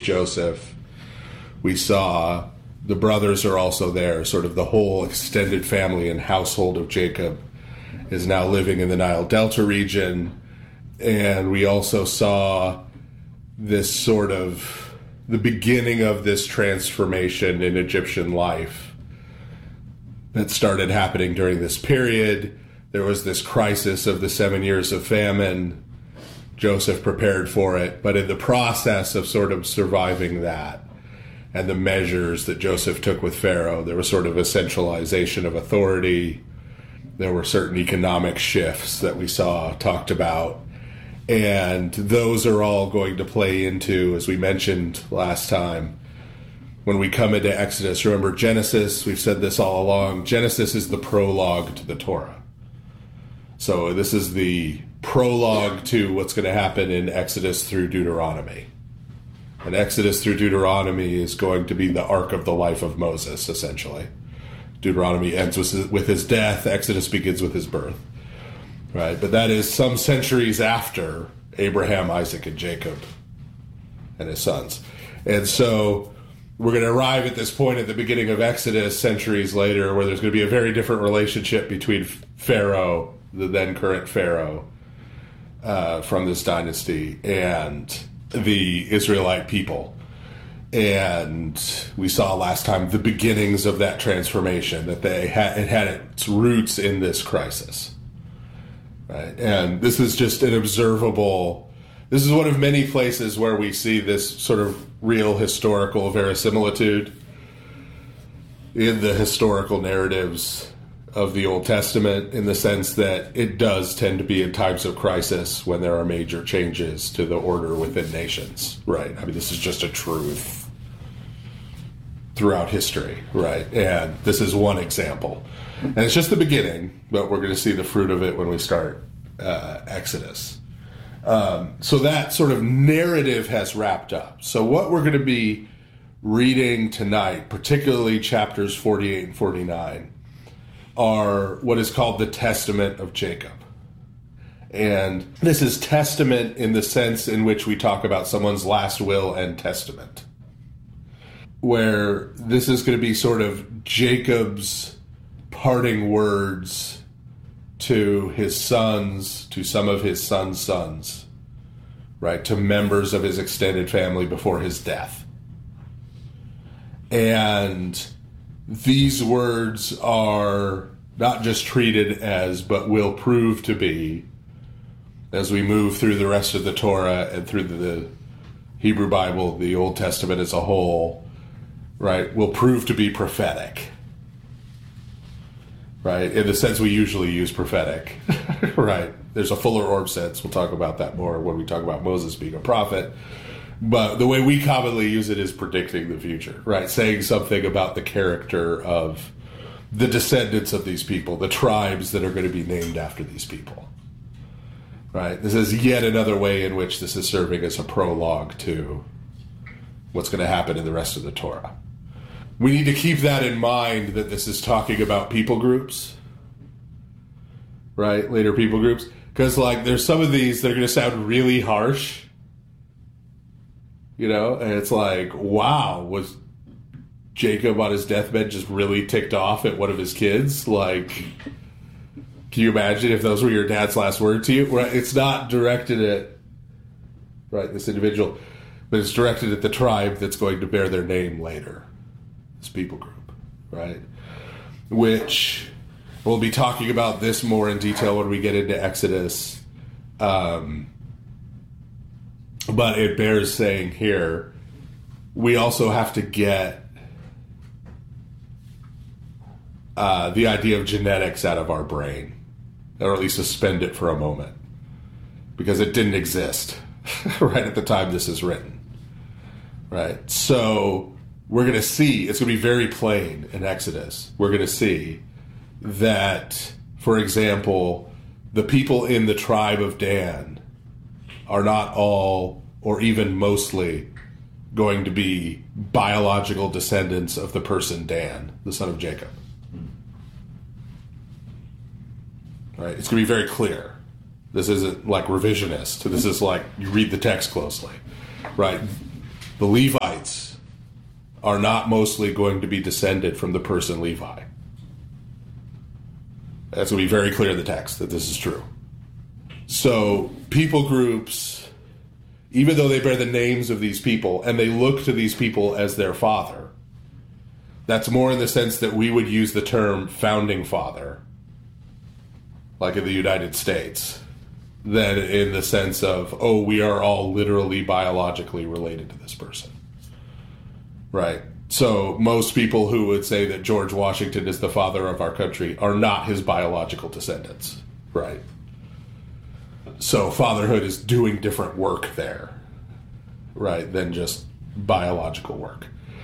Joseph. We saw the brothers are also there, sort of the whole extended family and household of Jacob is now living in the Nile Delta region. And we also saw this sort of the beginning of this transformation in Egyptian life that started happening during this period. There was this crisis of the 7 years of famine. Joseph prepared for it, but in the process of sort of surviving that and the measures that Joseph took with Pharaoh, there was sort of a centralization of authority. There were certain economic shifts that we saw talked about. And those are all going to play into, as we mentioned last time, when we come into Exodus. Remember, Genesis, we've said this all along, Genesis is the prologue to the Torah. So this is the prologue to what's going to happen in Exodus through Deuteronomy. And Exodus through Deuteronomy is going to be the arc of the life of Moses, essentially. Deuteronomy ends with his death. Exodus begins with his birth. Right, but that is some centuries after Abraham, Isaac, and Jacob and his sons. And so we're going to arrive at this point at the beginning of Exodus centuries later where there's going to be a very different relationship between Pharaoh, the then current Pharaoh from this dynasty, and the Israelite people. And we saw last time the beginnings of that transformation, that it had its roots in this crisis. Right. And this is just an observable, this is one of many places where we see this sort of real historical verisimilitude in the historical narratives of the Old Testament, in the sense that it does tend to be in times of crisis when there are major changes to the order within nations. Right. I mean, this is just a truth throughout history. Right. And this is one example. And it's just the beginning, but we're going to see the fruit of it when we start Exodus. So that sort of narrative has wrapped up. So what we're going to be reading tonight, particularly chapters 48 and 49, are what is called the Testament of Jacob. And this is testament in the sense in which we talk about someone's last will and testament, where this is going to be sort of Jacob's parting words to his sons, to some of his sons' sons, right, to members of his extended family before his death. And these words are not just treated as, but will prove to be, as we move through the rest of the Torah and through the Hebrew Bible, the Old Testament as a whole, right, will prove to be prophetic. Right, in the sense we usually use prophetic, right? There's a fuller orb sense. We'll talk about that more when we talk about Moses being a prophet. But the way we commonly use it is predicting the future, right? Saying something about the character of the descendants of these people, the tribes that are going to be named after these people, right? This is yet another way in which this is serving as a prologue to what's going to happen in the rest of the Torah. We need to keep that in mind, that this is talking about people groups, right? Later people groups. Because, like, there's some of these that are going to sound really harsh, you know? And it's like, wow, was Jacob on his deathbed just really ticked off at one of his kids? Like, can you imagine if those were your dad's last word to you? Right? It's not directed at, right, this individual, but it's directed at the tribe that's going to bear their name later. This people group, right? Which we'll be talking about this more in detail when we get into Exodus. But it bears saying here, we also have to get the idea of genetics out of our brain, or at least suspend it for a moment, because it didn't exist right at the time this is written, right? So we're going to see, it's going to be very plain in Exodus. We're going to see that, for example, the people in the tribe of Dan are not all, or even mostly, going to be biological descendants of the person Dan, the son of Jacob. Right? It's going to be very clear. This isn't like revisionist. This is like, you read the text closely. Right? The Levites are not mostly going to be descended from the person Levi. That's going to be very clear in the text that this is true. So people groups, even though they bear the names of these people and they look to these people as their father, that's more in the sense that we would use the term founding father, like in the United States, than in the sense of, oh, we are all literally biologically related to this person. Right? So most people who would say that George Washington is the father of our country are not his biological descendants. Right? So fatherhood is doing different work there, right, than just biological work.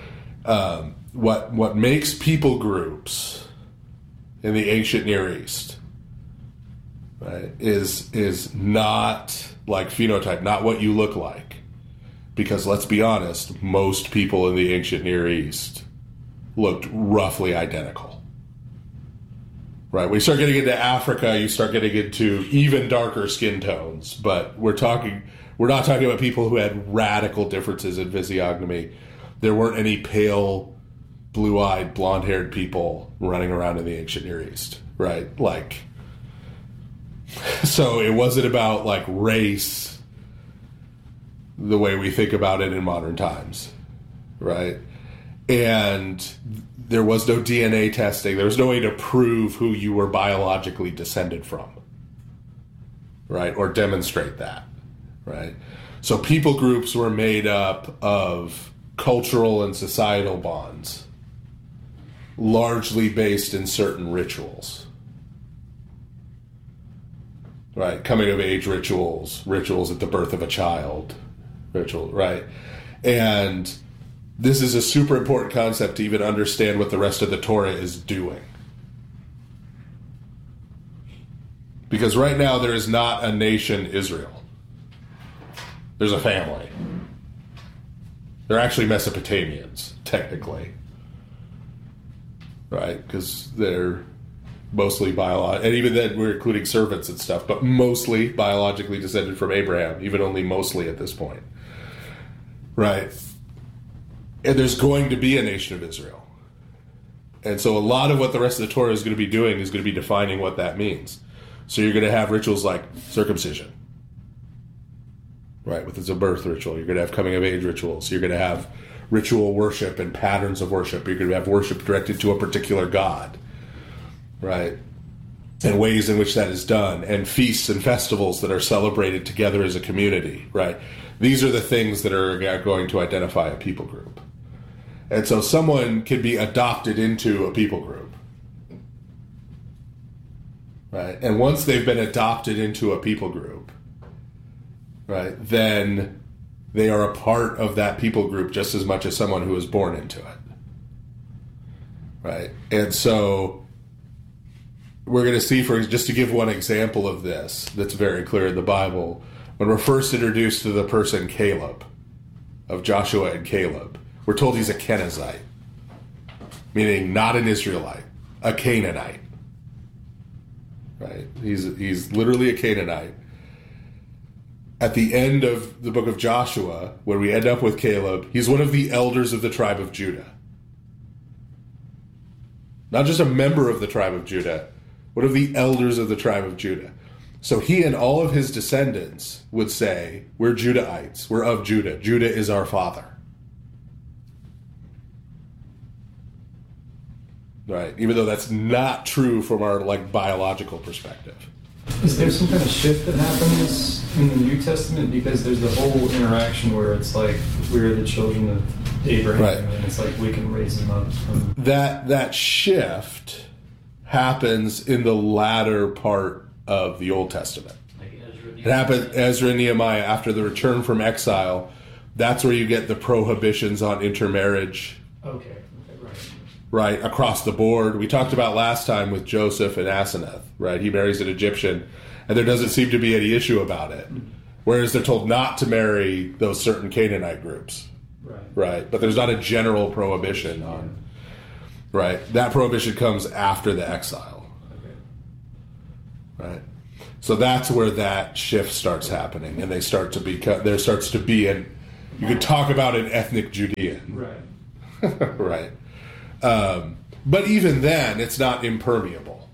What makes people groups in the ancient Near East, right, is not like phenotype, not what you look like. Because let's be honest, most people in the ancient Near East looked roughly identical. Right, when you start getting into Africa, you start getting into even darker skin tones. But we're not talking about people who had radical differences in physiognomy. There weren't any pale, blue-eyed, blonde-haired people running around in the ancient Near East, right? Like, so it wasn't about like race the way we think about it in modern times, right? And there was no DNA testing. There was no way to prove who you were biologically descended from, right? Or demonstrate that, right? So people groups were made up of cultural and societal bonds, largely based in certain rituals, right? Coming of age rituals, rituals at the birth of a child, right? And this is a super important concept to even understand what the rest of the Torah is doing. Because right now there is not a nation Israel. There's a family. They're actually Mesopotamians, technically. Right? Because they're mostly biological, and even then we're including servants and stuff, but mostly biologically descended from Abraham, even only mostly at this point. Right? And there's going to be a nation of Israel. And so a lot of what the rest of the Torah is going to be doing is going to be defining what that means. So you're going to have rituals like circumcision, right, with it's a birth ritual. You're going to have coming of age rituals. You're going to have ritual worship and patterns of worship. You're going to have worship directed to a particular god, right, and ways in which that is done, and feasts and festivals that are celebrated together as a community, right? These are the things that are going to identify a people group. And so someone can be adopted into a people group, right? And once they've been adopted into a people group, right, then they are a part of that people group just as much as someone who was born into it, right? And so we're going to see, just to give one example of this that's very clear in the Bible, when we're first introduced to the person Caleb, of Joshua and Caleb, we're told he's a Kenizzite, meaning not an Israelite, a Canaanite. Right? He's literally a Canaanite. At the end of the book of Joshua, when we end up with Caleb, he's one of the elders of the tribe of Judah. Not just a member of the tribe of Judah, one of the elders of the tribe of Judah. So he and all of his descendants would say, we're Judahites, we're of Judah. Judah is our father. Right, even though that's not true from our biological perspective. Is there some kind of shift that happens in the New Testament? Because there's the whole interaction where it's like we're the children of Abraham, right, and it's like we can raise them up. That shift happens in the latter part of the Old Testament. Like Ezra, it happened Ezra and Nehemiah after the return from exile. That's where you get the prohibitions on intermarriage. Okay. Right, across the board. We talked about last time with Joseph and Asenath, right? He marries an Egyptian, and there doesn't seem to be any issue about it. Whereas they're told not to marry those certain Canaanite groups. Right? But there's not a general prohibition on... Right? That prohibition comes after the exile. Right? So that's where that shift starts happening, and there starts to be you could talk about an ethnic Judean. Right. Right. But even then, it's not impermeable.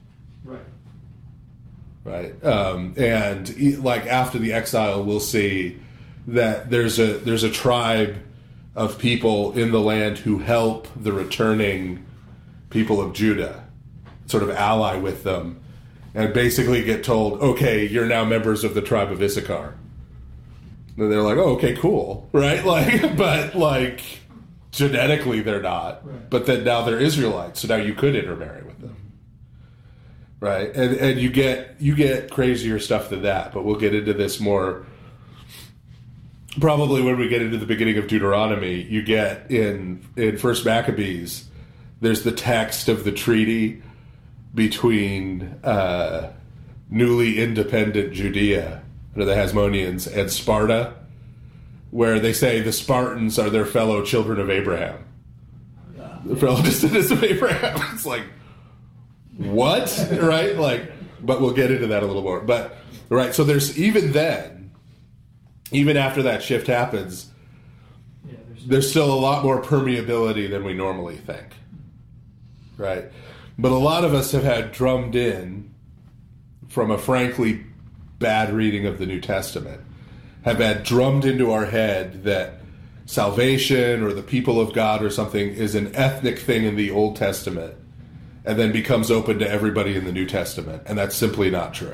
Right. And like after the exile, we'll see that there's a tribe of people in the land who help the returning people of Judah, sort of ally with them, and basically get told, okay, you're now members of the tribe of Issachar. And they're like, oh, okay, cool, right? Like, but like genetically they're not. Right. But then now they're Israelites, so now you could intermarry with them, right? And you get crazier stuff than that. But we'll get into this more probably when we get into the beginning of Deuteronomy. You get in First Maccabees, there's the text of the treaty between newly independent Judea, the Hasmoneans, and Sparta, where they say the Spartans are their fellow children of Abraham. The fellow descendants of Abraham. It's like, what? Right? Like, but we'll get into that a little more. But, right, so there's, even then, even after that shift happens, there's still a lot more permeability than we normally think. Right? But a lot of us have had drummed in from a frankly bad reading of the New Testament, have had drummed into our head that salvation or the people of God or something is an ethnic thing in the Old Testament and then becomes open to everybody in the New Testament. And that's simply not true.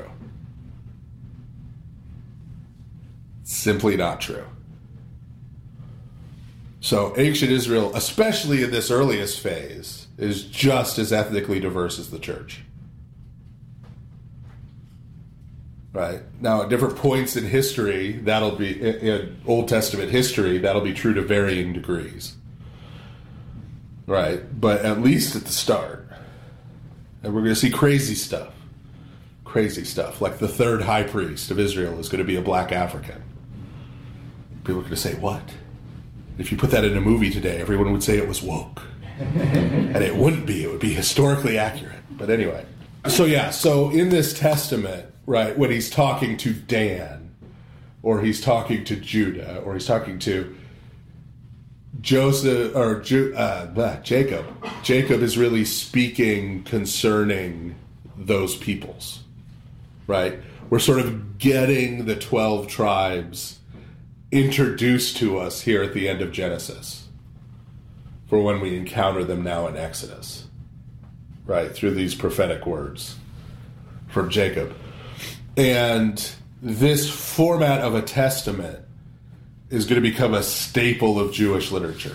Simply not true. So ancient Israel, especially in this earliest phase, is just as ethnically diverse as the church. Right? Now, at different points in history, that'll be, in Old Testament history, that'll be true to varying degrees. Right? But at least at the start. And we're going to see crazy stuff. Crazy stuff. Like the third high priest of Israel is going to be a black African. People are going to say, what? If you put that in a movie today, everyone would say it was woke. And it wouldn't be. It would be historically accurate. But anyway. So in this testament, right, when he's talking to Dan, or he's talking to Judah, or he's talking to Joseph, or Jacob. Jacob is really speaking concerning those peoples, right? We're sort of getting the 12 tribes introduced to us here at the end of Genesis for when we encounter them now in Exodus, right? Through these prophetic words from Jacob. And this format of a testament is going to become a staple of Jewish literature.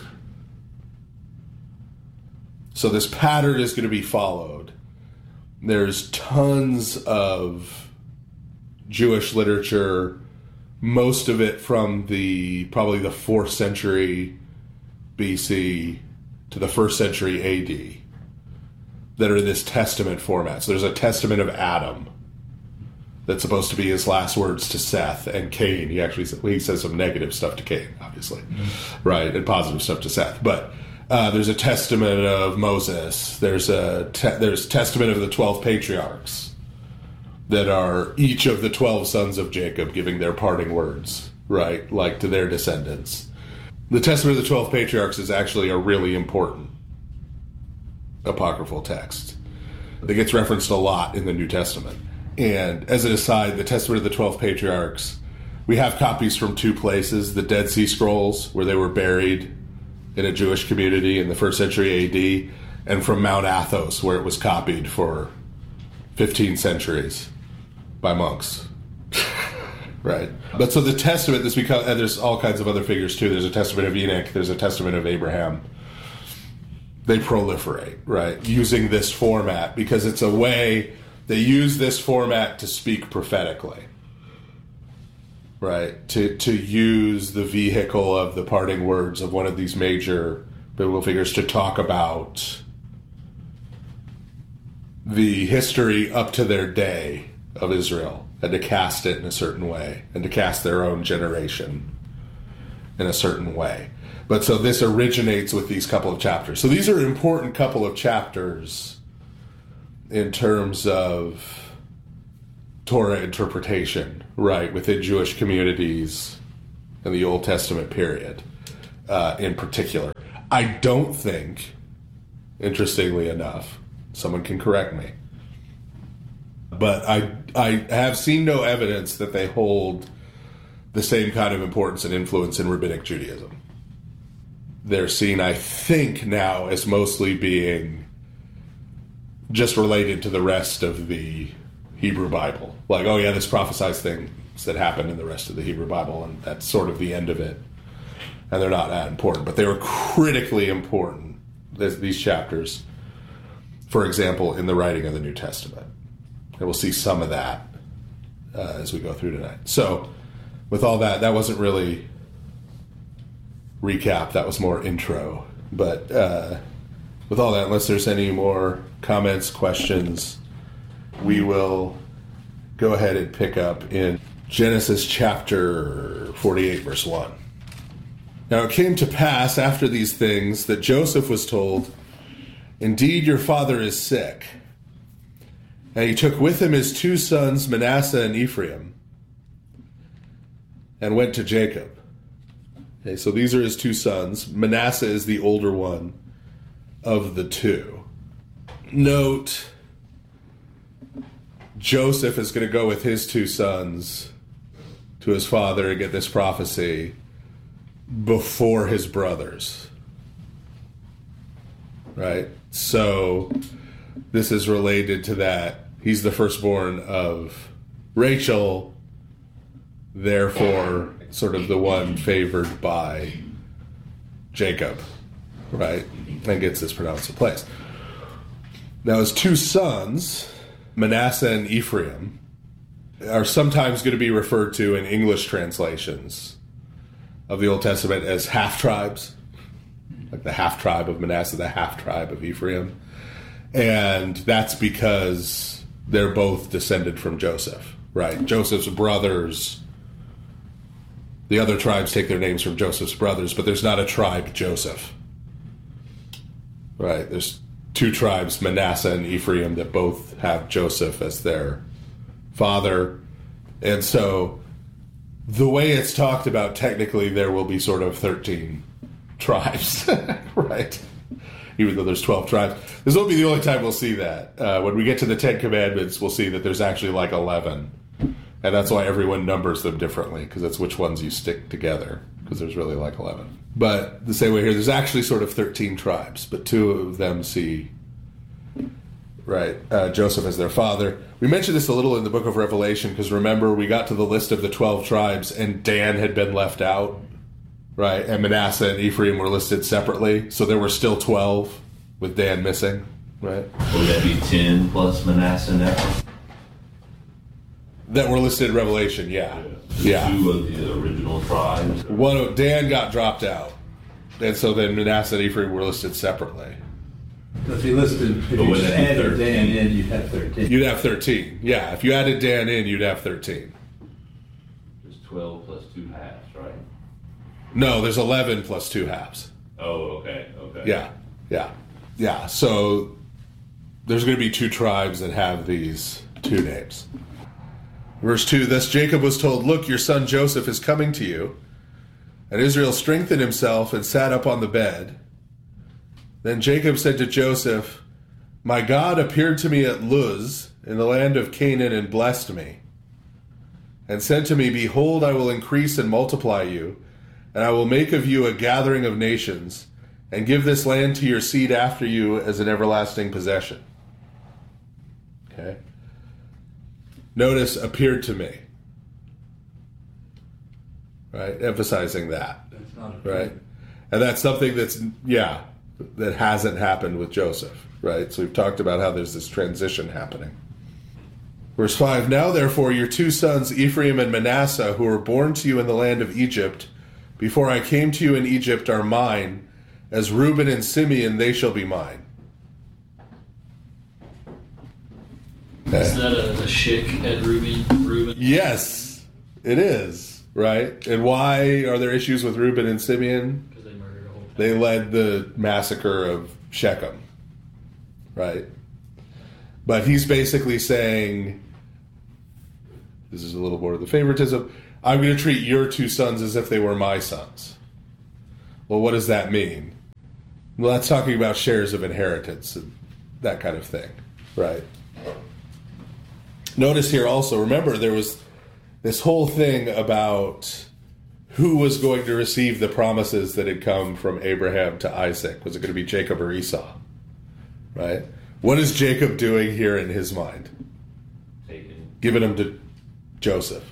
So this pattern is going to be followed. There's tons of Jewish literature, most of it from probably the 4th century BC to the 1st century AD, that are in this testament format. So there's a testament of Adam that's supposed to be his last words to Seth and Cain. He says some negative stuff to Cain, obviously, right, and positive stuff to Seth. But there's a testament of Moses. There's testament of the 12 patriarchs that are each of the 12 sons of Jacob giving their parting words, right, like to their descendants. The testament of the 12 patriarchs is actually a really important apocryphal text that gets referenced a lot in the New Testament. And as an aside, the Testament of the 12 Patriarchs, we have copies from 2 places: the Dead Sea Scrolls, where they were buried in a Jewish community in the 1st century AD, and from Mount Athos, where it was copied for 15 centuries by monks. Right? But so the Testament, and there's all kinds of other figures too. There's a Testament of Enoch, there's a Testament of Abraham. They proliferate, right, using this format, because it's a way. They use this format to speak prophetically, right? To use the vehicle of the parting words of one of these major biblical figures to talk about the history up to their day of Israel, and to cast it in a certain way, and to cast their own generation in a certain way. But so this originates with these couple of chapters. So these are an important couple of chapters in terms of Torah interpretation, right, within Jewish communities in the Old Testament period, in particular. I don't think, interestingly enough, someone can correct me, but I have seen no evidence that they hold the same kind of importance and influence in Rabbinic Judaism. They're seen, I think, now as mostly being just related to the rest of the Hebrew Bible. Like, oh yeah, this prophesied things that happened in the rest of the Hebrew Bible, and that's sort of the end of it. And they're not that important, but they were critically important, these chapters, for example, in the writing of the New Testament. And we'll see some of that as we go through tonight. So, with all that, that wasn't really recap, that was more intro. But with all that, unless there's any more comments, questions, we will go ahead and pick up in Genesis chapter 48, verse 1. Now it came to pass after these things that Joseph was told, "Indeed, your father is sick." And he took with him his 2 sons, Manasseh and Ephraim, and went to Jacob. Okay, so these are his 2 sons. Manasseh is the older one of the 2. Note, Joseph is going to go with his 2 sons to his father and get this prophecy before his brothers. Right? So this is related to that. He's the firstborn of Rachel, therefore sort of the one favored by Jacob, right? And gets this pronounced in place. Now his 2 sons, Manasseh and Ephraim, are sometimes going to be referred to in English translations of the Old Testament as half-tribes, like the half-tribe of Manasseh, the half-tribe of Ephraim. And that's because they're both descended from Joseph, right? Joseph's brothers, the other tribes take their names from Joseph's brothers, but there's not a tribe Joseph, right? There's 2 tribes, Manasseh and Ephraim, that both have Joseph as their father. And so the way it's talked about, technically there will be sort of 13 tribes, right? Even though there's 12 tribes. This won't be the only time we'll see that. When we get to the 10 Commandments, we'll see that there's actually like 11. And that's why everyone numbers them differently, because that's which ones you stick together, because there's really like 11. But the same way here, there's actually sort of 13 tribes, but 2 of them see, right, Joseph as their father. We mentioned this a little in the book of Revelation, because remember, we got to the list of the 12 tribes, and Dan had been left out, right? And Manasseh and Ephraim were listed separately, so there were still 12 with Dan missing, right? Would that be 10 plus Manasseh and Ephraim? That were listed in Revelation, yeah. Yeah. 2 of the original tribes. Dan got dropped out, and so then Manasseh and Ephraim were listed separately. So if you just added Dan in, you'd have 13. You'd have 13, yeah. If you added Dan in, you'd have 13. There's 12 plus 2 halves, right? No, there's 11 plus 2 halves. Oh, okay. Yeah. So there's going to be 2 tribes that have these 2 names. Verse 2, thus Jacob was told, "Look, your son Joseph is coming to you." And Israel strengthened himself and sat up on the bed. Then Jacob said to Joseph, "My God appeared to me at Luz in the land of Canaan and blessed me, and said to me, Behold, I will increase and multiply you, and I will make of you a gathering of nations, and give this land to your seed after you as an everlasting possession." Okay. Notice, appeared to me. Right? Emphasizing that. That's not right? And that's something that hasn't happened with Joseph, right? So we've talked about how there's this transition happening. Verse 5, "Now therefore your 2 sons, Ephraim and Manasseh, who were born to you in the land of Egypt, before I came to you in Egypt, are mine. As Reuben and Simeon, they shall be mine." Is that a shik at Reuben? Yes, it is, right? And why are there issues with Reuben and Simeon? Because they murdered a whole town. They led the massacre of Shechem, right? But he's basically saying, this is a little more of the favoritism, I'm going to treat your 2 sons as if they were my sons. Well, what does that mean? Well, that's talking about shares of inheritance and that kind of thing, right? Notice here also, remember, there was this whole thing about who was going to receive the promises that had come from Abraham to Isaac. Was it going to be Jacob or Esau? Right? What is Jacob doing here in his mind? Giving them to Joseph.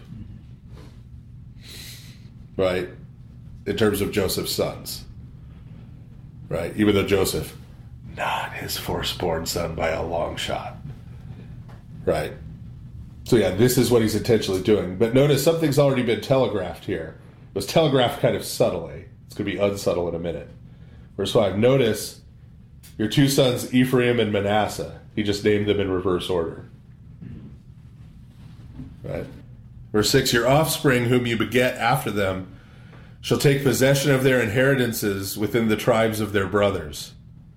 Right? In terms of Joseph's sons. Right? Even though Joseph, not his firstborn son by a long shot. Right? So yeah, this is what he's intentionally doing. But notice something's already been telegraphed here. It was telegraphed kind of subtly. It's going to be unsubtle in a minute. Verse 5, notice your two sons, Ephraim and Manasseh. He just named them in reverse order. Right? Verse 6, your offspring whom you beget after them shall take possession of their inheritances within the tribes of their brothers.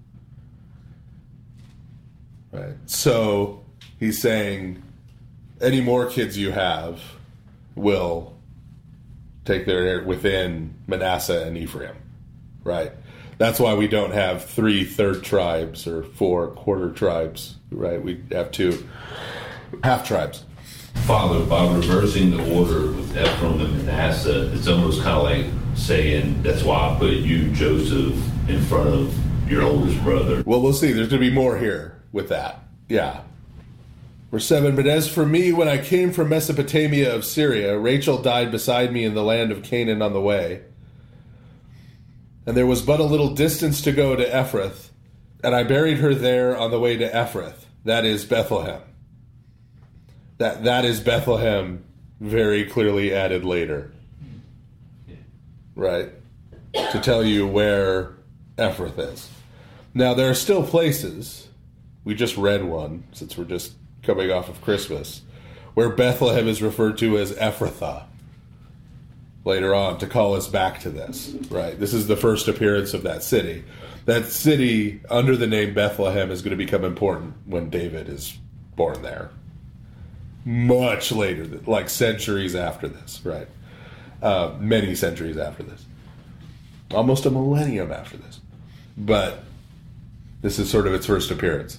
Right? So he's saying any more kids you have will take their within Manasseh and Ephraim. Right? That's why we don't have 3 third tribes or 4 quarter tribes. Right? We have 2 half tribes. Father, by reversing the order with Ephraim and Manasseh, it's almost kind of like saying, that's why I put you, Joseph, in front of your oldest brother. Well, we'll see. There's going to be more here with that. Yeah. Verse 7, but as for me, when I came from Mesopotamia of Syria, Rachel died beside me in the land of Canaan on the way. And there was but a little distance to go to Ephrath, and I buried her there on the way to Ephrath, that is Bethlehem. That is Bethlehem, very clearly added later. Right? To tell you where Ephrath is. Now, there are still places, we just read one, since we're just coming off of Christmas, where Bethlehem is referred to as Ephrathah later on, to call us back to this. Right? This is the first appearance of that city. That city, under the name Bethlehem, is going to become important when David is born there. Much later, like centuries after this, right? Many centuries after this. Almost a millennium after this. But this is sort of its first appearance.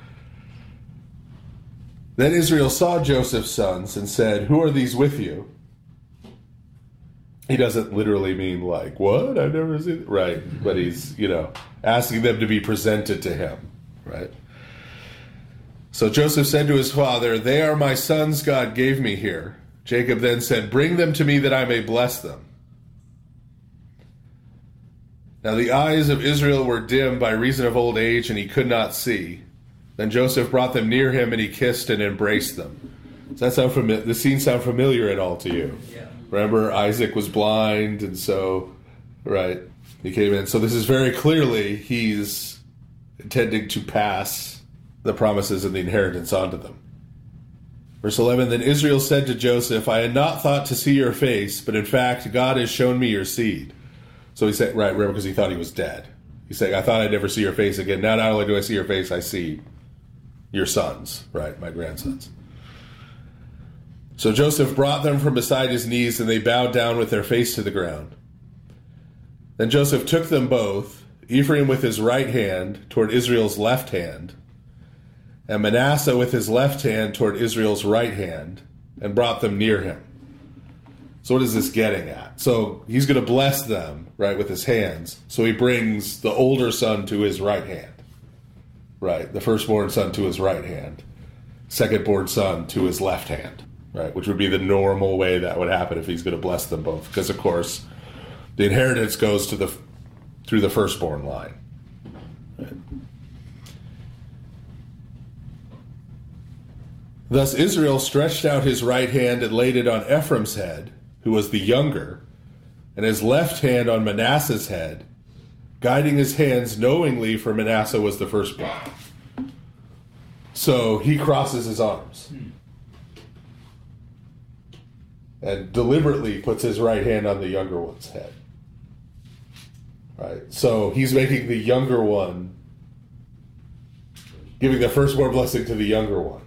Then Israel saw Joseph's sons and said, who are these with you? He doesn't literally mean like, what? I've never seen it. Right. But he's, asking them to be presented to him. Right. So Joseph said to his father, they are my sons God gave me here. Jacob then said, bring them to me that I may bless them. Now the eyes of Israel were dim by reason of old age, and he could not see. Then Joseph brought them near him, and he kissed and embraced them. Does that sound familiar? The scene sound familiar at all to you? Yeah. Remember, Isaac was blind, and so, right, he came in. So this is very clearly he's intending to pass the promises and the inheritance onto them. Verse 11, then Israel said to Joseph, I had not thought to see your face, but in fact, God has shown me your seed. So he said, right, remember, because he thought he was dead. He's saying, I thought I'd never see your face again. Now, not only do I see your face, I see your sons, right, my grandsons. So Joseph brought them from beside his knees, and they bowed down with their face to the ground. Then Joseph took them both, Ephraim with his right hand toward Israel's left hand, and Manasseh with his left hand toward Israel's right hand, and brought them near him. So what is this getting at? So he's going to bless them, right, with his hands. So he brings the older son to his right hand, right, the firstborn son to his right hand, secondborn son to his left hand, right, which would be the normal way that would happen if he's going to bless them both. Because, of course, the inheritance goes to through the firstborn line. Right? Thus Israel stretched out his right hand and laid it on Ephraim's head, who was the younger, and his left hand on Manasseh's head, guiding his hands knowingly, for Manasseh was the firstborn. So he crosses his arms and deliberately puts his right hand on the younger one's head. Right? So he's making the younger one, giving the firstborn blessing to the younger one,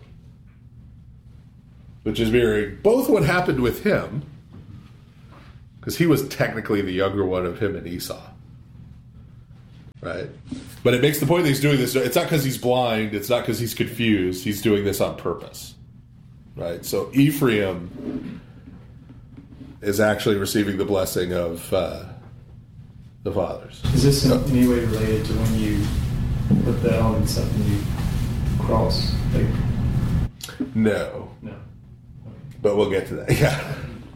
which is mirroring both what happened with him, because he was technically the younger one of him and Esau, right? But it makes the point that he's doing this. It's not because he's blind. It's not because he's confused. He's doing this on purpose, right? So Ephraim is actually receiving the blessing of the fathers. Is this in any way related to when you put the elements up and you cross? Like, no. no. But we'll get to that. Yeah.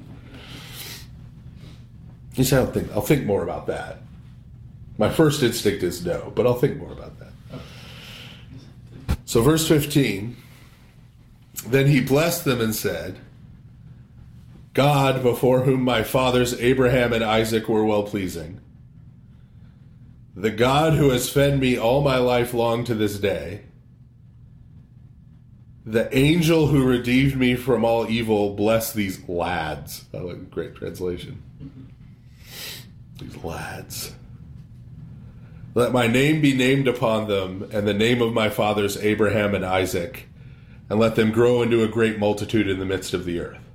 I'll think more about that. My first instinct is no, but I'll think more about that. So verse 15, then he blessed them and said, God, before whom my fathers Abraham and Isaac were well-pleasing, the God who has fed me all my life long to this day, the angel who redeemed me from all evil, bless these lads. I like a great translation. These lads. Let my name be named upon them, and the name of my fathers Abraham and Isaac, and let them grow into a great multitude in the midst of the earth.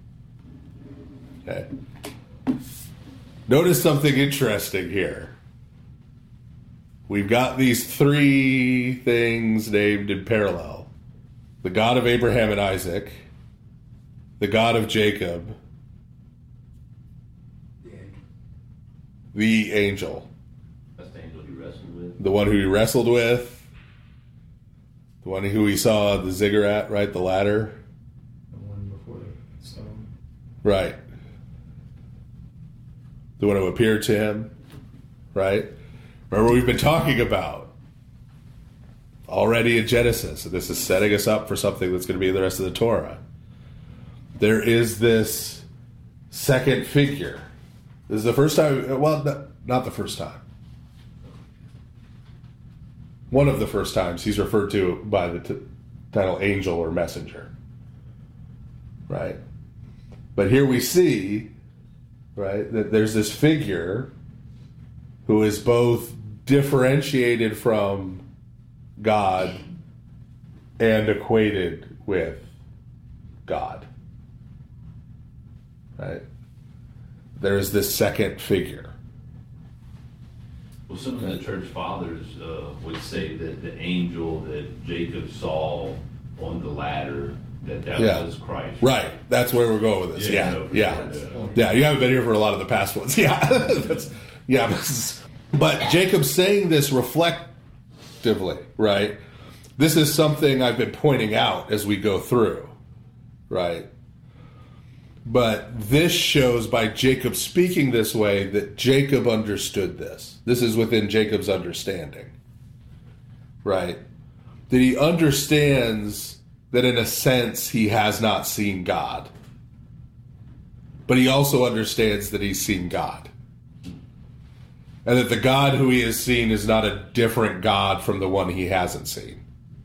Okay. Notice something interesting here. We've got these three things named in parallel. The God of Abraham and Isaac, the God of Jacob, the angel. That's the angel he wrestled with. The one who he wrestled with, the one who he saw the ziggurat, right? The ladder. The one before the stone. Right. The one who appeared to him, right? Remember, we've been talking about already in Genesis, and this is setting us up for something that's going to be in the rest of the Torah. There is this second figure. This is the first time, well, not the first time. One of the first times he's referred to by the title angel or messenger. Right? But here we see, right, that there's this figure who is both differentiated from God and equated with God. Right? There's this second figure. Well, some of the church fathers would say that the angel that Jacob saw on the ladder, that was Christ. Right. That's where we're going with this. Yeah. You haven't been here for a lot of the past ones. Yeah. But Jacob's saying this reflectively, right? This is something I've been pointing out as we go through, right? But this shows by Jacob speaking this way that Jacob understood this. This is within Jacob's understanding, right? That he understands that in a sense he has not seen God. But he also understands that he's seen God. And that the God who he has seen is not a different God from the one he hasn't seen.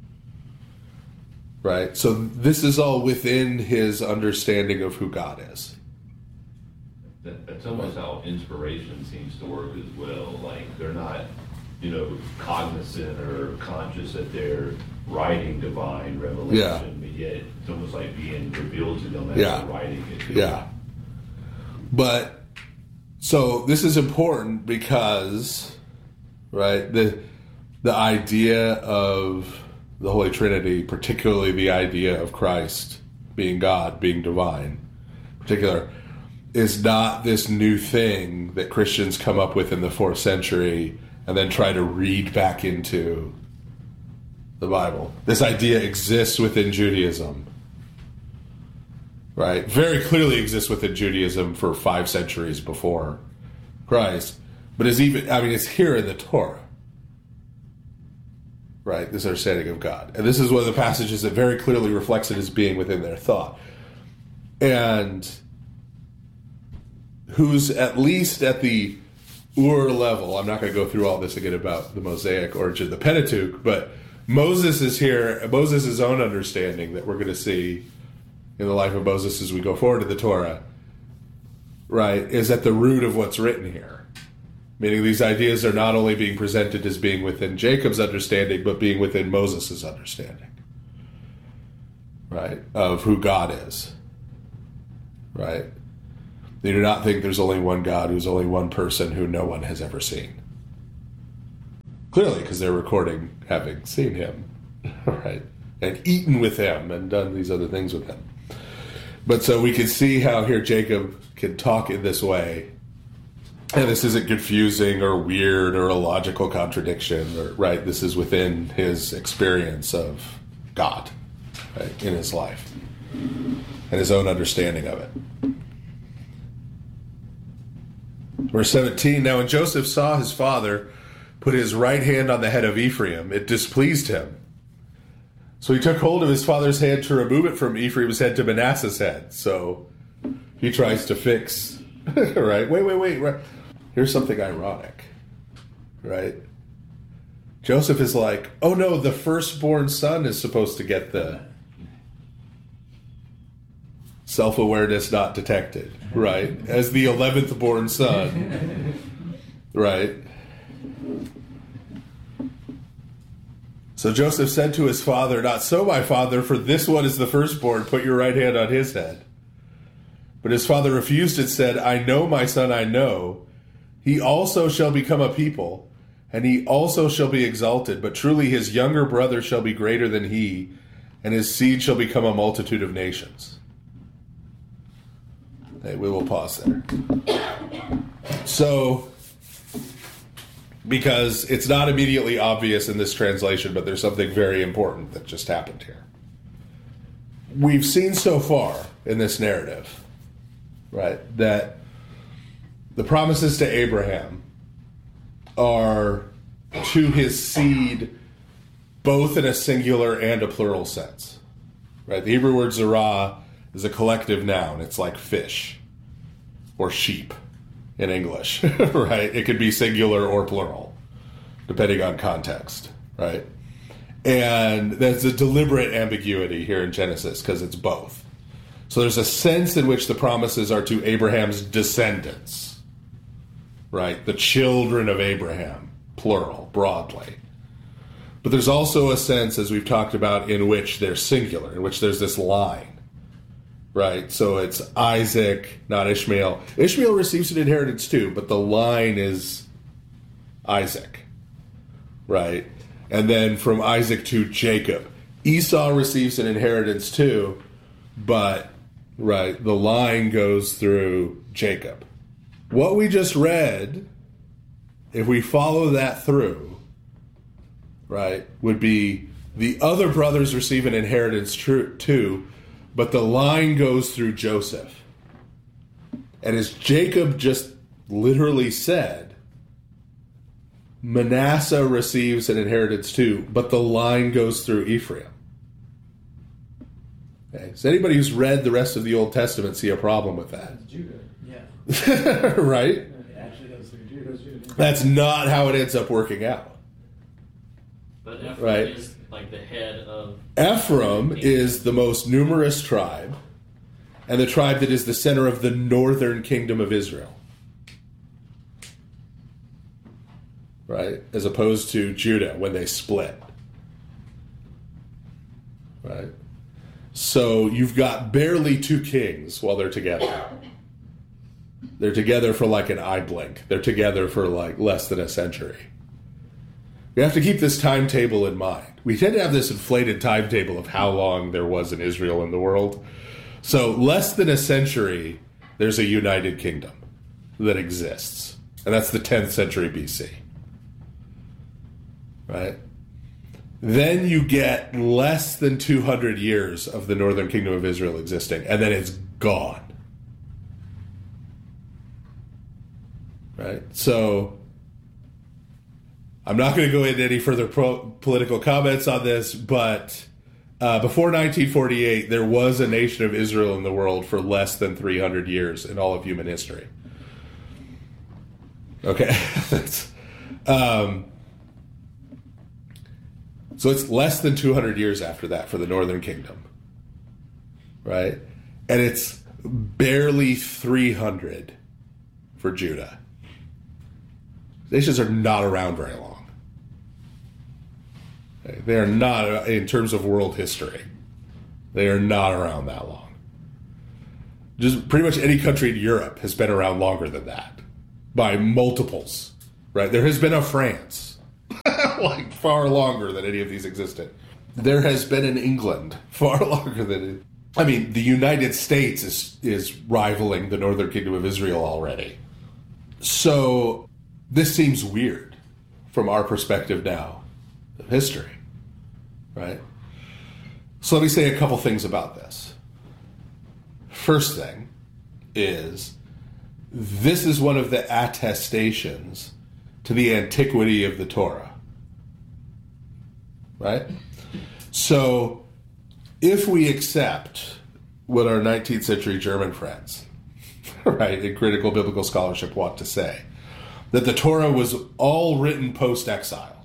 Right? So this is all within his understanding of who God is. That's almost how inspiration seems to work as well. Like, they're not, cognizant or conscious that they're writing divine revelation, but yet it's almost like being revealed to them as they're writing it. Yeah. But, so this is important because, right, the idea of the Holy Trinity, particularly the idea of Christ being God, being divine, in particular, is not this new thing that Christians come up with in the 4th century and then try to read back into the Bible. This idea exists within Judaism, right? Very clearly exists within Judaism for 5 centuries before Christ, but it's here in the Torah. Right, this understanding of God. And this is one of the passages that very clearly reflects it as being within their thought. And who's at least at the Ur level, I'm not going to go through all this again about the Mosaic origin, the Pentateuch, but Moses is here, Moses' own understanding that we're going to see in the life of Moses as we go forward to the Torah, right, is at the root of what's written here. Meaning these ideas are not only being presented as being within Jacob's understanding, but being within Moses' understanding, right, of who God is, right? They do not think there's only one God who's only one person who no one has ever seen. Clearly, because they're recording having seen him, right? And eaten with him and done these other things with him. But so we can see how here Jacob can talk in this way. And this isn't confusing or weird or a logical contradiction, or, right? This is within his experience of God, right, in his life and his own understanding of it. Verse 17, now when Joseph saw his father put his right hand on the head of Ephraim, it displeased him. So he took hold of his father's hand to remove it from Ephraim's head to Manasseh's head. So he tries to fix, right? Wait. Right. Here's something ironic, right? Joseph is like, oh no, the firstborn son is supposed to get the self-awareness not detected, right? As the 11th born son, right? So Joseph said to his father, not so, my father, for this one is the firstborn. Put your right hand on his head. But his father refused and said, I know, my son, I know. He also shall become a people, and he also shall be exalted. But truly his younger brother shall be greater than he, and his seed shall become a multitude of nations. Okay, we will pause there. So, because it's not immediately obvious in this translation, but there's something very important that just happened here. We've seen so far in this narrative, right, that the promises to Abraham are to his seed both in a singular and a plural sense, right? The Hebrew word zerah is a collective noun. It's like fish or sheep in English, right? It could be singular or plural, depending on context, right? And there's a deliberate ambiguity here in Genesis because it's both. So there's a sense in which the promises are to Abraham's descendants, right? The children of Abraham, plural, broadly. But there's also a sense, as we've talked about, in which they're singular, in which there's this line. Right, so it's Isaac, not Ishmael. Ishmael receives an inheritance too, but the line is Isaac, right? And then from Isaac to Jacob. Esau receives an inheritance too, but, right, the line goes through Jacob. What we just read, if we follow that through, right, would be the other brothers receive an inheritance too, but the line goes through Joseph. And as Jacob just literally said, Manasseh receives an inheritance too, but the line goes through Ephraim. Okay. So anybody who's read the rest of the Old Testament see a problem with that? It's Judah. Yeah. Right? It actually goes through Judah. That's not how it ends up working out. But Ephraim Right. is like the head of... Ephraim is the most numerous tribe, and the tribe that is the center of the northern kingdom of Israel. Right? As opposed to Judah when they split. Right? So you've got barely two kings while they're together. They're together for like an eye blink. They're together for like less than a century. We have to keep this timetable in mind. We tend to have this inflated timetable of how long there was in Israel in the world. So less than a century, there's a united kingdom that exists. And that's the 10th century BC. Right? Then you get less than 200 years of the northern kingdom of Israel existing, and then it's gone. Right? So I'm not going to go into any further political comments on this, but before 1948, there was a nation of Israel in the world for less than 300 years in all of human history. Okay. So it's less than 200 years after that for the Northern Kingdom. Right? And it's barely 300 for Judah. Nations are not around very long. They are not, in terms of world history, they are not around that long. Just pretty much any country in Europe has been around longer than that by multiples, right? There has been a France, like far longer than any of these existed. There has been in England far longer than it. I mean, the United States is rivaling the Northern Kingdom of Israel already. So this seems weird from our perspective now of history, right? So let me say a couple things about this. First thing is, this is one of the attestations to the antiquity of the Torah, right? So if we accept what our 19th century German friends, right, in critical biblical scholarship want to say, that the Torah was all written post-exile,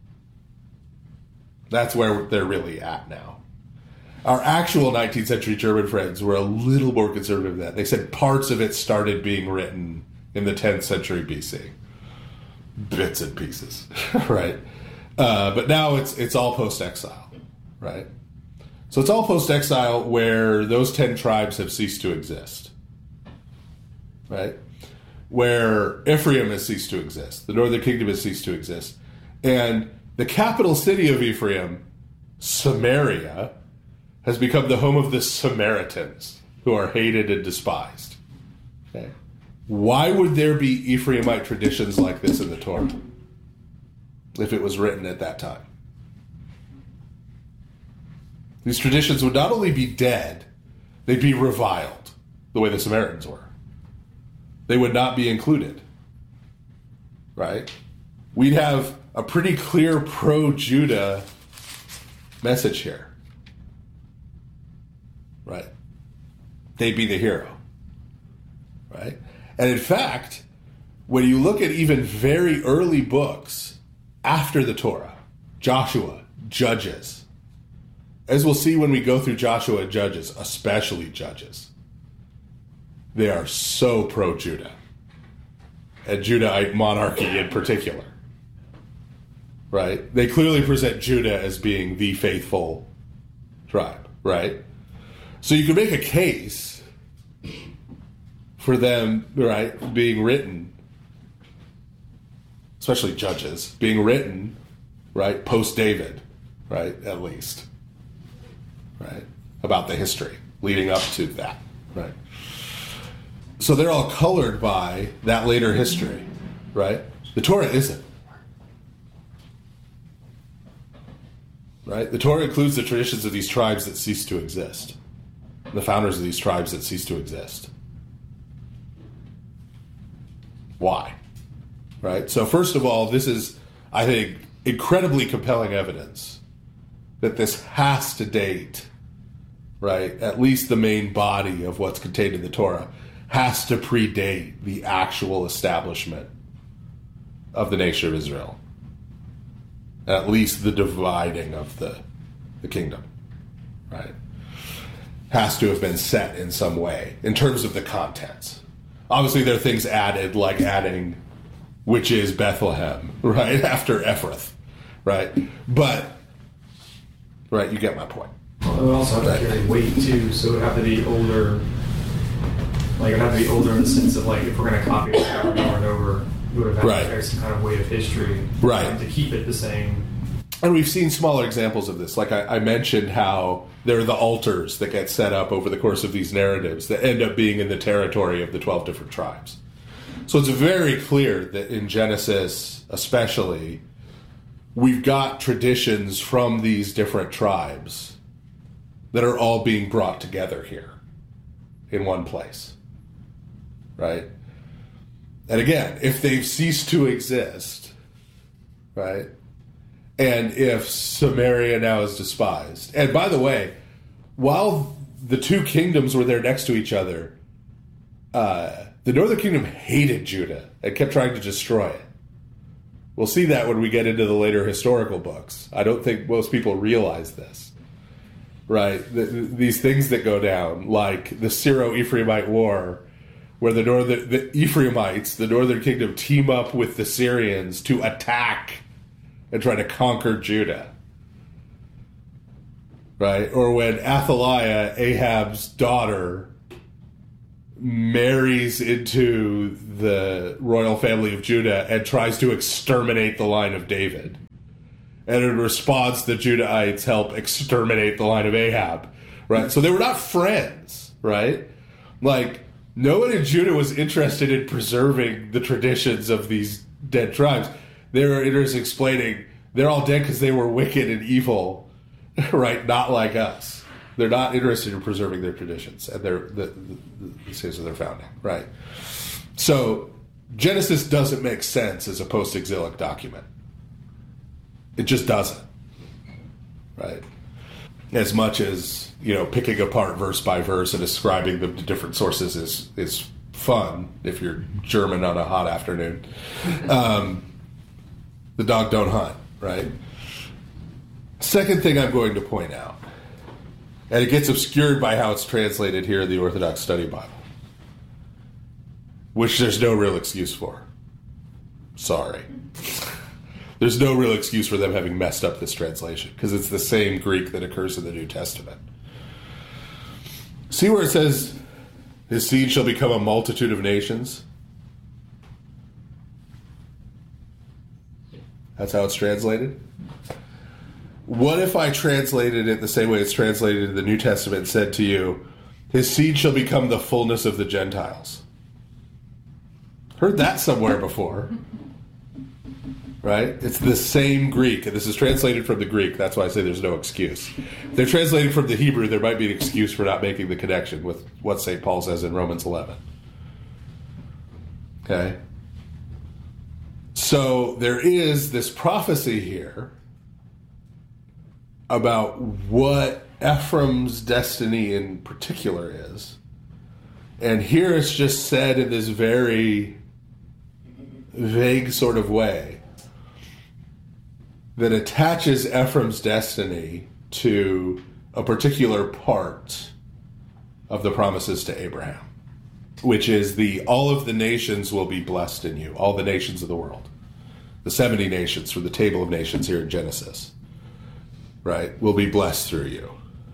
that's where they're really at now. Our actual 19th century German friends were a little more conservative than that. They said parts of it started being written in the 10th century BC. Bits and pieces, right? But now it's all post-exile, right? So it's all post-exile where those 10 tribes have ceased to exist, right? Where Ephraim has ceased to exist. The northern kingdom has ceased to exist. And the capital city of Ephraim, Samaria, has become the home of the Samaritans, who are hated and despised. Okay? Why would there be Ephraimite traditions like this in the Torah if it was written at that time? These traditions would not only be dead, they'd be reviled, the way the Samaritans were. They would not be included, right? We'd have a pretty clear pro-Judah message here. Right? They'd be the hero. Right? And in fact, when you look at even very early books after the Torah, Joshua, Judges, as we'll see when we go through Joshua and Judges, especially Judges, they are so pro-Judah. And Judahite monarchy in particular. Right? They clearly present Judah as being the faithful tribe. Right? So you can make a case for them, right, being written, especially Judges, being written, right, post-David, right, at least, right, about the history leading up to that, right. So they're all colored by that later history, right? The Torah isn't. Right? The Torah includes the traditions of these tribes that cease to exist. The founders of these tribes that cease to exist. Why? Right? So first of all, this is, I think, incredibly compelling evidence that this has to date, right, at least the main body of what's contained in the Torah, has to predate the actual establishment of the nation of Israel. At least the dividing of the kingdom, right? Has to have been set in some way in terms of the contents. Obviously, there are things added, like adding, which is Bethlehem, right, after Ephrath, right? But, right, you get my point. Well, it would also have to carry weight, too, so it would have to be older. Like, it would have to be older in the sense of, like, if we're going to copy it over and over and over, it would have had to carry some kind of weight of history. Right. To keep it the same. And we've seen smaller examples of this. Like I mentioned how there are the altars that get set up over the course of these narratives that end up being in the territory of the 12 different tribes. So it's very clear that in Genesis especially, we've got traditions from these different tribes that are all being brought together here in one place. Right? And again, if they've ceased to exist, right? And if Samaria now is despised. And by the way, while the two kingdoms were there next to each other, the northern kingdom hated Judah and kept trying to destroy it. We'll see that when we get into the later historical books. I don't think most people realize this. Right? These things that go down, like the Syro-Ephraimite War, where the Ephraimites, the northern kingdom, team up with the Syrians to attack and try to conquer Judah. Right? Or when Athaliah, Ahab's daughter, marries into the royal family of Judah and tries to exterminate the line of David. And in response, the Judahites help exterminate the line of Ahab, right? So they were not friends, right? Like, no one in Judah was interested in preserving the traditions of these dead tribes. They were interested in explaining they're all dead because they were wicked and evil, right? Not like us. They're not interested in preserving their traditions and the sins of their founding, right? So Genesis doesn't make sense as a post-exilic document. It just doesn't, right? As much as, picking apart verse by verse and ascribing them to different sources is fun if you're German on a hot afternoon. The dog don't hunt, right? Second thing I'm going to point out, and it gets obscured by how it's translated here in the Orthodox Study Bible, which there's no real excuse for. Sorry. There's no real excuse for them having messed up this translation, because it's the same Greek that occurs in the New Testament. See where it says, his seed shall become a multitude of nations? That's how it's translated? What if I translated it the same way it's translated in the New Testament and said to you, his seed shall become the fullness of the Gentiles? Heard that somewhere before. Right? It's the same Greek. And this is translated from the Greek. That's why I say there's no excuse. If they're translating from the Hebrew, there might be an excuse for not making the connection with what St. Paul says in Romans 11. Okay? So there is this prophecy here about what Ephraim's destiny in particular is. And here it's just said in this very vague sort of way that attaches Ephraim's destiny to a particular part of the promises to Abraham, which is all of the nations will be blessed in you, all the nations of the world. The 70 nations from the table of nations here in Genesis, right, will be blessed through you.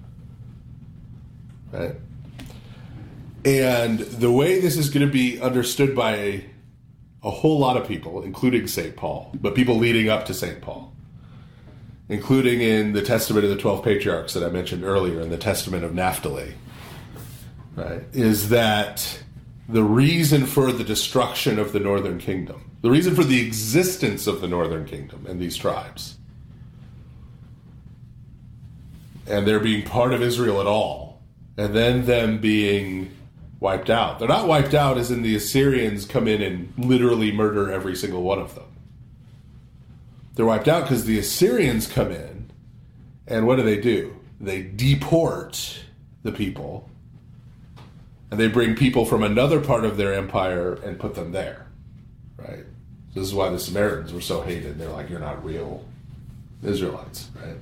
Right? And the way this is going to be understood by a whole lot of people, including St. Paul, but people leading up to St. Paul, including in the Testament of the 12 Patriarchs that I mentioned earlier, in the Testament of Naphtali, right, is that the reason for the destruction of the northern kingdom, the reason for the existence of the northern kingdom and these tribes, and there being part of Israel at all, and then them being wiped out. They're not wiped out as in the Assyrians come in and literally murder every single one of them. They're wiped out because the Assyrians come in, and what do? They deport the people, and they bring people from another part of their empire and put them there, right? This is why the Samaritans were so hated. They're like, you're not real Israelites, right?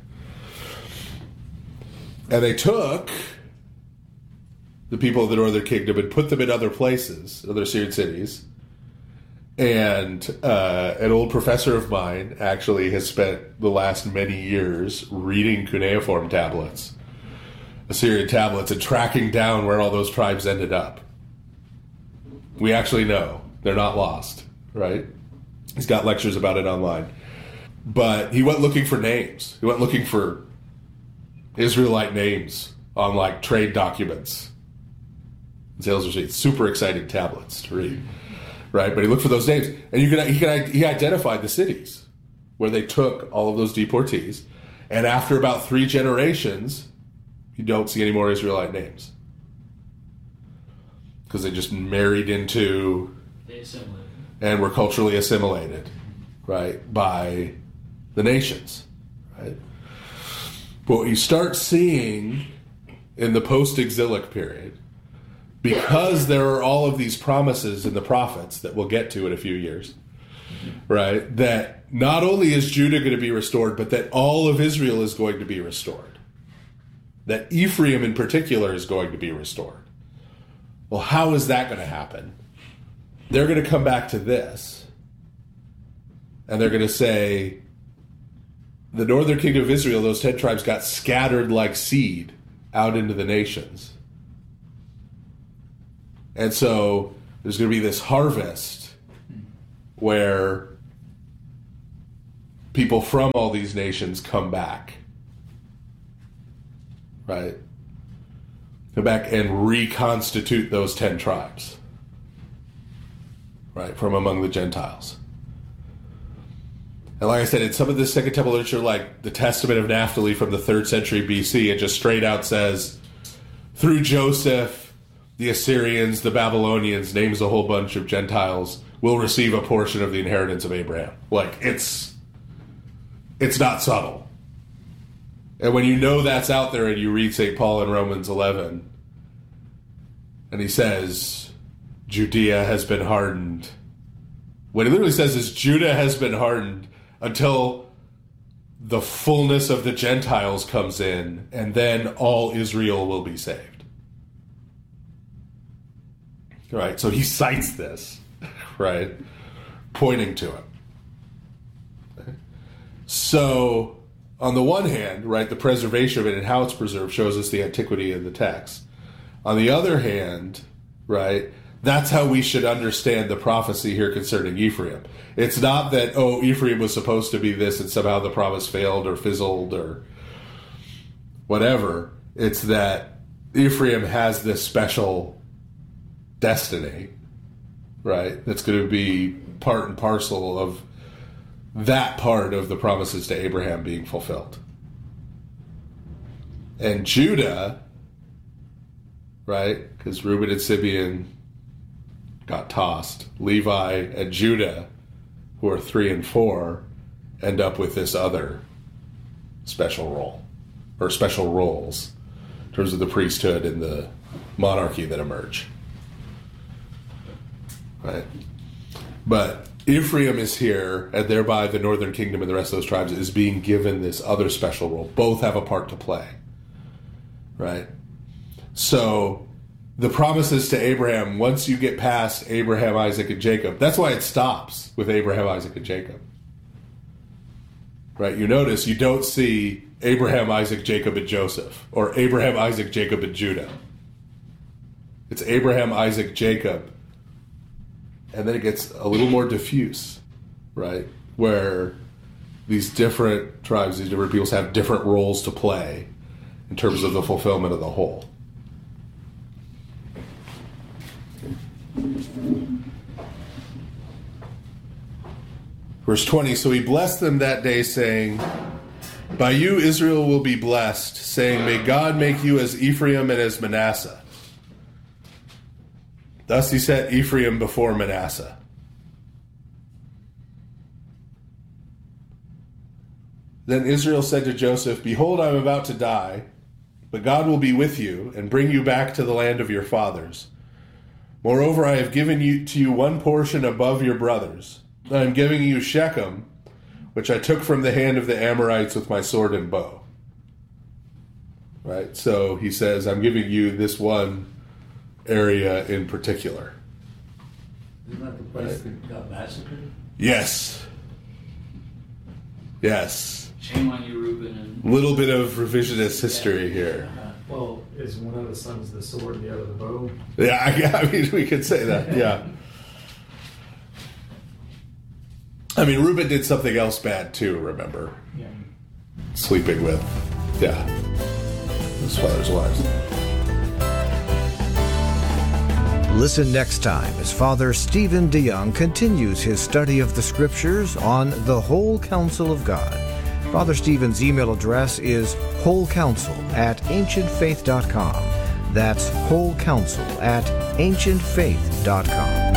And they took the people of the northern kingdom and put them in other places, other Syrian cities. And an old professor of mine actually has spent the last many years reading cuneiform tablets, Assyrian tablets, and tracking down where all those tribes ended up. We actually know. They're not lost, right? He's got lectures about it online. But he went looking for names. He went looking for Israelite names on, like, trade documents. Sales receipts. Super exciting tablets to read. Right, but he looked for those names, and he identified the cities where they took all of those deportees. And after about 3 generations, you don't see any more Israelite names because they just married into and were culturally assimilated, right, by the nations. Right, but what you start seeing in the post-exilic period, because there are all of these promises in the prophets that we'll get to in a few years, right, that not only is Judah going to be restored, but that all of Israel is going to be restored. That Ephraim in particular is going to be restored. Well, how is that going to happen? They're going to come back to this, and they're going to say, the northern kingdom of Israel, those 10 tribes, got scattered like seed out into the nations. And so there's going to be this harvest where people from all these nations come back. Right? Come back and reconstitute those 10 tribes. Right? From among the Gentiles. And like I said, in some of this Second Temple literature, like the Testament of Naphtali from the 3rd century BC, it just straight out says, through Joseph, the Assyrians, the Babylonians, names a whole bunch of Gentiles, will receive a portion of the inheritance of Abraham. Like, it's not subtle. And when you know that's out there and you read St. Paul in Romans 11, and he says, Judea has been hardened. What he literally says is, Judah has been hardened until the fullness of the Gentiles comes in, and then all Israel will be saved. Right? So he cites this, right? Pointing to it. So, on the one hand, right, the preservation of it and how it's preserved shows us the antiquity of the text. On the other hand, right, that's how we should understand the prophecy here concerning Ephraim. It's not that, Ephraim was supposed to be this and somehow the promise failed or fizzled or whatever. It's that Ephraim has this special destiny, right, that's going to be part and parcel of that part of the promises to Abraham being fulfilled. And Judah, right, because Reuben and Simeon got tossed. Levi and Judah, who are 3 and 4, end up with this other special role, or special roles, in terms of the priesthood and the monarchy that emerge. Right? But Ephraim is here, and thereby the northern kingdom and the rest of those tribes is being given this other special role. Both have a part to play. Right? So the promises to Abraham, once you get past Abraham, Isaac, and Jacob, that's why it stops with Abraham, Isaac, and Jacob. Right? You notice you don't see Abraham, Isaac, Jacob, and Joseph, or Abraham, Isaac, Jacob, and Judah. It's Abraham, Isaac, Jacob, and then it gets a little more diffuse, right? Where these different tribes, these different peoples have different roles to play in terms of the fulfillment of the whole. Verse 20, so he blessed them that day, saying, by you Israel will be blessed, saying, may God make you as Ephraim and as Manasseh. Thus he set Ephraim before Manasseh. Then Israel said to Joseph, behold, I am about to die, but God will be with you and bring you back to the land of your fathers. Moreover, I have given to you one portion above your brothers. I am giving you Shechem, which I took from the hand of the Amorites with my sword and bow. Right? So he says, I'm giving you this one area in particular. Isn't that the place that got massacred? Yes. Yes. Shame on you, Reuben. And Little bit of revisionist history here. Well, is one of the sons the sword and the other the bow? Yeah, I mean, we could say that, yeah. I mean, Reuben did something else bad too, remember? Yeah. Sleeping with, his father's wives. Listen next time as Father Stephen DeYoung continues his study of the Scriptures on the Whole Counsel of God. Father Stephen's email address is wholecounsel@ancientfaith.com. That's wholecounsel@ancientfaith.com.